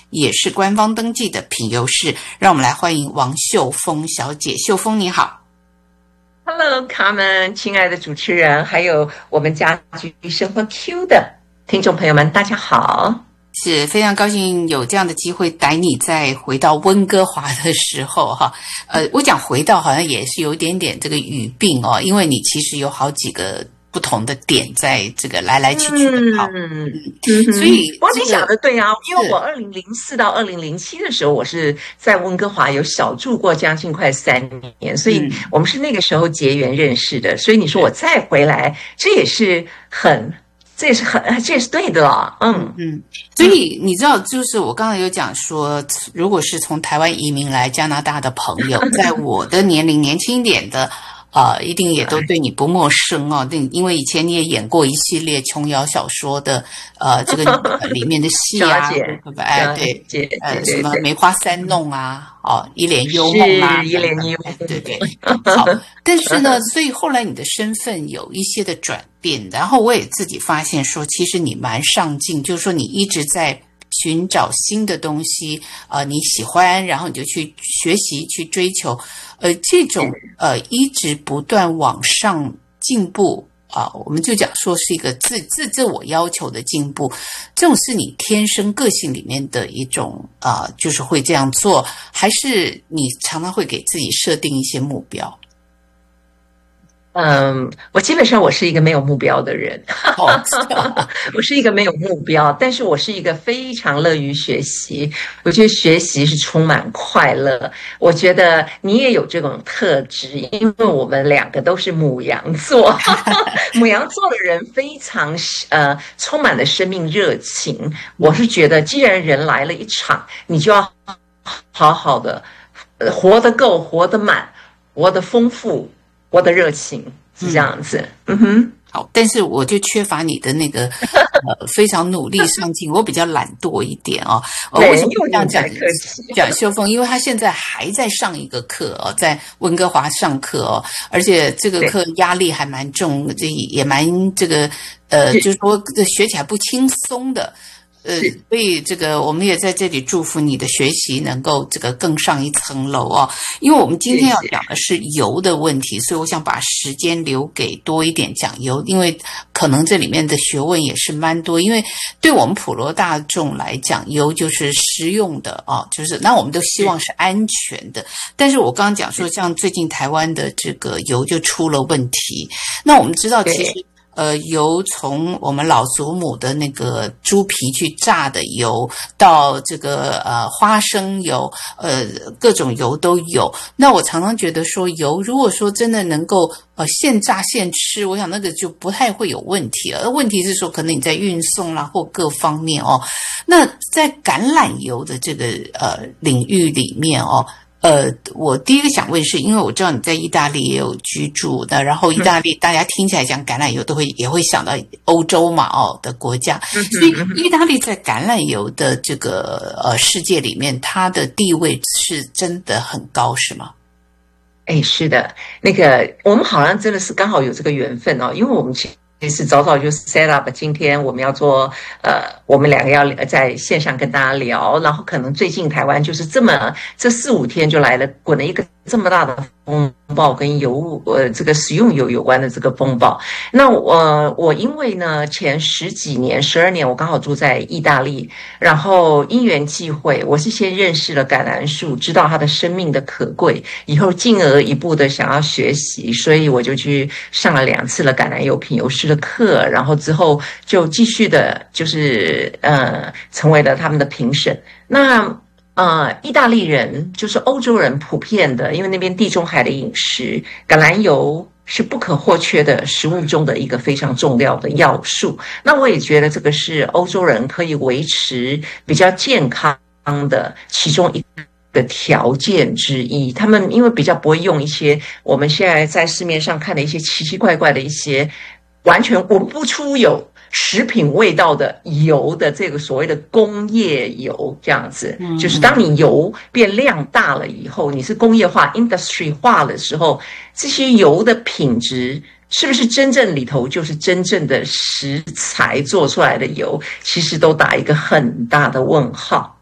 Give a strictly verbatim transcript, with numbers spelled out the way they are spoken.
也是官方登记的品油师。让我们来欢迎王秀峰小姐。秀峰你好。 Hello， 卡门，亲爱的主持人，还有我们家居生活 Q 的听众朋友们，大家好。 是非常高兴有这样的机会带你再回到温哥华的时候哈，呃，我讲回到好像也是有一点点这个语病哦，因为你其实有好几个不同的点在这个来来去去的跑， 嗯， 嗯，所以我你想的对啊，因为我二零零四到二零零七的时候，我是在温哥华有小住过将近快三年，所以我们是那个时候结缘认识的，所以你说我再回来，这也是很。这也是很，这也是对的啦，嗯嗯，所以你知道，就是我刚才有讲说，如果是从台湾移民来加拿大的朋友，在我的年龄年轻一点的，呃，一定也都对你不陌生哦。因为以前你也演过一系列琼瑶小说的，呃，这个里面的戏啊，对不对？哎，对，呃，什么梅花三弄啊，哦，一帘幽梦啊， 一帘幽梦， 对对。好，但是呢，所以后来你的身份有一些的转变，然后我也自己发现说，其实你蛮上进，就是说你一直在寻找新的东西，呃，你喜欢，然后你就去学习、去追求，呃，这种呃一直不断往上进步啊、呃，我们就讲说是一个自自自我要求的进步，这种是你天生个性里面的一种啊、呃，就是会这样做，还是你常常会给自己设定一些目标？ 嗯，我基本上我是一个没有目标的人，我是一个没有目标，但是我是一个非常乐于学习。我觉得学习是充满快乐。我觉得你也有这种特质，因为我们两个都是牡羊座，牡羊座的人非常呃充满了生命热情。我是觉得，既然人来了一场，你就要好好的、呃、活得够，活得满，活得丰富。我的热情是这样子，嗯哼， 好，但是我就缺乏你的那个呃非常努力上进，我比较懒惰一点哦。 对， 为什么这样讲讲秀峰？因为他现在还在上一个课哦，在温哥华上课哦，而且这个课压力还蛮重，这也蛮这个呃，就是说学起来不轻松的。呃，所以这个我们也在这里祝福你的学习能够这个更上一层楼哦。因为我们今天要讲的是油的问题，所以我想把时间留给多一点讲油，因为可能这里面的学问也是蛮多。因为对我们普罗大众来讲，油就是实用的哦，就是那我们都希望是安全的。但是我刚刚讲说，像最近台湾的这个油就出了问题，那我们知道其实。呃，油从我们老祖母的那个猪皮去榨的油，到这个呃花生油，呃各种油都有。那我常常觉得说，油如果说真的能够呃现榨现吃，我想那个就不太会有问题了。而问题是说，可能你在运送啦或各方面哦。那在橄榄油的这个呃领域里面哦。呃，我第一个想问是，因为我知道你在意大利也有居住的，然后意大利大家听起来讲橄榄油都会也会想到欧洲嘛，哦的国家，所以意大利在橄榄油的这个呃世界里面，它的地位是真的很高，是吗？ 哎，是的，那个我们好像真的是刚好有这个缘分哦，因为我们其实早早就 set up， 今天我们要做呃，我们两个要在线上跟大家聊，然后可能最近台湾就是这么这四五天就来了，滚了一个这么大的风暴，跟油呃这个食用油有关的这个风暴。那我、呃、我因为呢前十几年十二年我刚好住在意大利，然后因缘际会，我是先认识了橄榄树，知道它的生命的可贵，以后进而一步的想要学习，所以我就去上了两次了橄榄油品油师的课，然后之后就继续的就是呃成为了他们的评审。那呃，意大利人就是欧洲人普遍的，因为那边地中海的饮食，橄榄油是不可或缺的食物中的一个非常重要的要素。那我也觉得这个是欧洲人可以维持比较健康的其中一个条件之一。他们因为比较不会用一些我们现在在市面上看的一些奇奇怪怪的一些完全闻不出有食品味道的油的这个所谓的工业油，这样子，嗯、就是当你油变量大了以后，你是工业化 industry 化的时候，这些油的品质是不是真正里头就是真正的食材做出来的油，其实都打一个很大的问号。